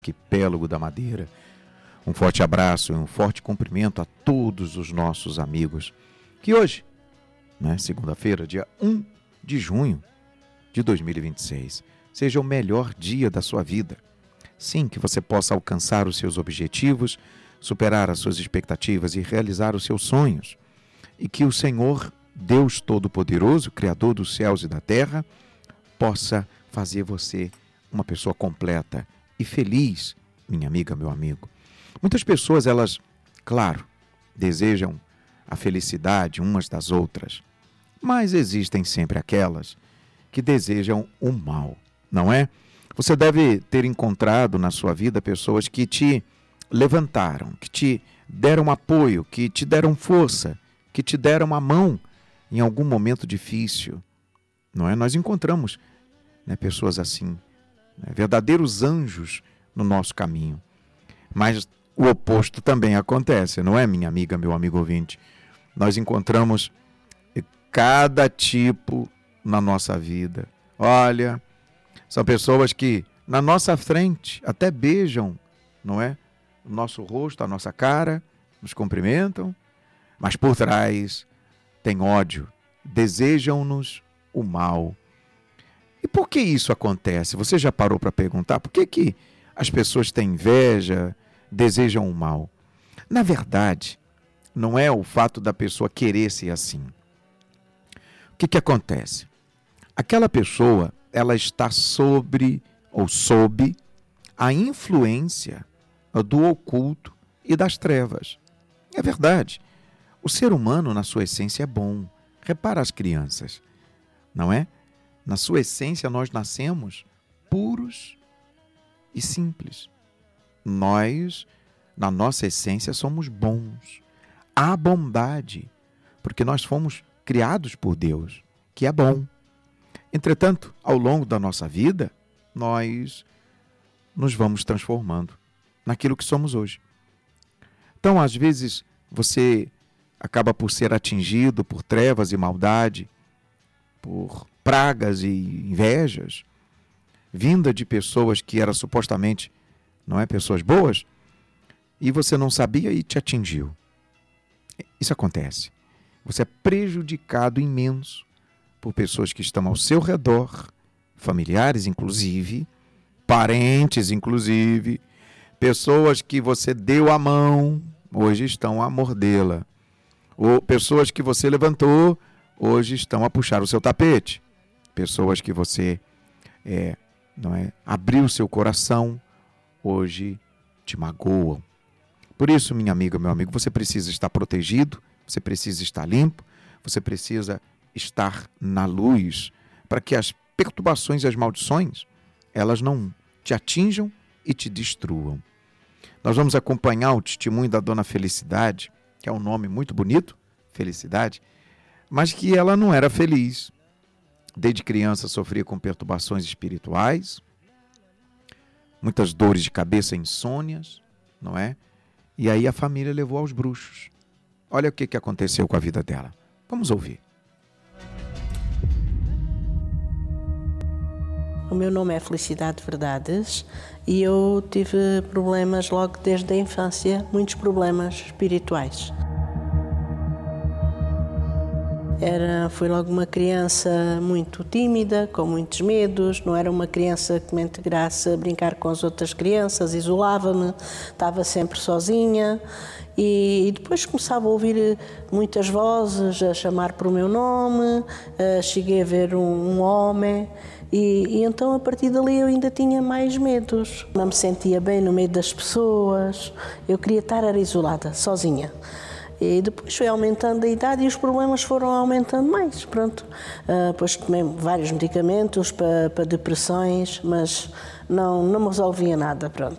arquipélago da Madeira. Um forte abraço e um forte cumprimento a todos os nossos amigos. Que hoje, segunda-feira, dia 1 de junho de 2026, seja o melhor dia da sua vida. Sim, que você possa alcançar os seus objetivos, superar as suas expectativas e realizar os seus sonhos. E que o Senhor, Deus Todo-Poderoso, Criador dos céus e da terra, possa fazer você uma pessoa completa e feliz, minha amiga, meu amigo. Muitas pessoas, elas, claro, desejam a felicidade umas das outras, mas existem sempre aquelas que desejam o mal, não é? Você deve ter encontrado na sua vida pessoas que te levantaram, que te deram apoio, que te deram força, que te deram a mão em algum momento difícil, não é? Nós encontramos pessoas assim, verdadeiros anjos no nosso caminho. Mas o oposto também acontece, não é, minha amiga, meu amigo ouvinte? Nós encontramos cada tipo na nossa vida. Olha, são pessoas que na nossa frente até beijam, não é? O nosso rosto, a nossa cara, nos cumprimentam, mas por trás tem ódio, desejam-nos o mal. E por que isso acontece? Você já parou para perguntar? Por que as pessoas têm inveja, desejam o mal? Na verdade, não é o fato da pessoa querer ser assim. O que acontece? Aquela pessoa, ela está sob a influência do oculto e das trevas. É verdade. O ser humano, na sua essência, é bom. Repara as crianças, não é? Na sua essência, nós nascemos puros e simples. Nós, na nossa essência, somos bons. Há bondade, porque nós fomos criados por Deus, que é bom. Entretanto, ao longo da nossa vida, nós nos vamos transformando naquilo que somos hoje. Então, às vezes, você acaba por ser atingido por trevas e maldade, por pragas e invejas, vinda de pessoas que eram supostamente, pessoas boas, e você não sabia e te atingiu. Isso acontece. Você é prejudicado imenso por pessoas que estão ao seu redor, familiares inclusive, parentes inclusive, pessoas que você deu a mão, hoje estão a mordê-la. Ou pessoas que você levantou, hoje estão a puxar o seu tapete. Pessoas que você abriu o seu coração, hoje te magoam. Por isso, minha amiga, meu amigo, você precisa estar protegido, você precisa estar limpo, você precisa estar na luz, para que as perturbações e as maldições, elas não te atinjam e te destruam. Nós vamos acompanhar o testemunho da Dona Felicidade, que é um nome muito bonito, Felicidade, mas que ela não era feliz. Desde criança sofria com perturbações espirituais, muitas dores de cabeça, insônias, não é? E aí a família levou aos bruxos. Olha o que aconteceu com a vida dela. Vamos ouvir. O meu nome é Felicidade Verdades e eu tive problemas logo desde a infância, muitos problemas espirituais. Fui logo uma criança muito tímida, com muitos medos, não era uma criança que me integrasse a brincar com as outras crianças, isolava-me, estava sempre sozinha e depois começava a ouvir muitas vozes a chamar por o meu nome, cheguei a ver um homem e então a partir dali eu ainda tinha mais medos. Não me sentia bem no meio das pessoas, eu queria estar isolada, sozinha. E depois foi aumentando a idade e os problemas foram aumentando mais, pronto. Depois tomei vários medicamentos para depressões, mas não me resolvia nada, pronto.